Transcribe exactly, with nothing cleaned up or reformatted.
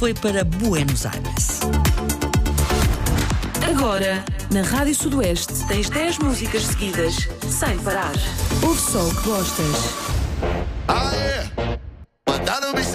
foi para Buenos Aires. Agora, na Rádio Sudoeste, tens dez músicas seguidas, sem parar. Ouve só o que gostas. Ah, é? Mandaram me